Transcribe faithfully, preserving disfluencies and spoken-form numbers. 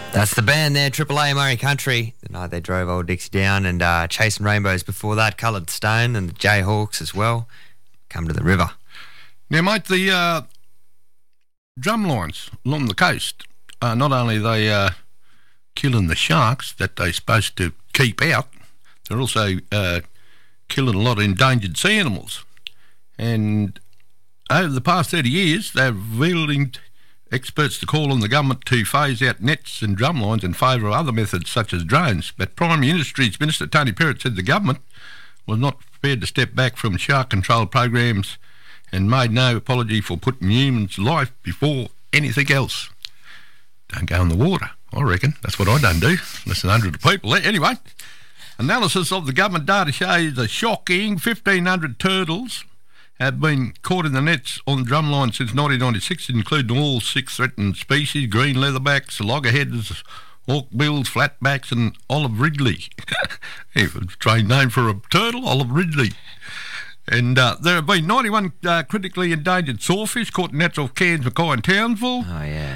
That's the band there, Triple A Murray Country. The night they drove Old Dixie down, and uh, Chasing Rainbows before that, Coloured Stone, and the Jayhawks as well. Come to the river. Now, mate, the uh, drum lines along the coast, uh, not only are they uh, killing the sharks that they're supposed to keep out, they're also uh, killing a lot of endangered sea animals. And over the past thirty years, they've willing experts to call on the government to phase out nets and drumlines in favour of other methods such as drones. But Primary Industries Minister Tony Perrott said the government was not prepared to step back from shark control programs and made no apology for putting humans' life before anything else. Don't go in the water, I reckon. That's what I don't do. Less than one hundred people there. Anyway, analysis of the government data shows a shocking fifteen hundred turtles have been caught in the nets on drumline since nineteen ninety-six, including all six threatened species: green leatherbacks, loggerheads, hawkbills, flatbacks and olive ridley. A strange name for a turtle, olive ridley. And uh, there have been ninety-one uh, critically endangered sawfish caught in nets off Cairns, Mackay and Townsville. Oh, yeah.